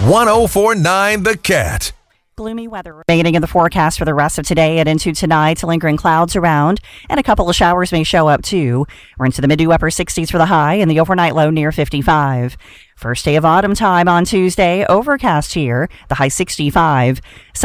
104.9 The Cat. Gloomy weather remaining in the forecast for the rest of today and into tonight. Lingering clouds around, and a couple of showers may show up too. We're into the mid to upper 60s for the high and the overnight low near 55. First day of autumn time on Tuesday, overcast here, the high 65.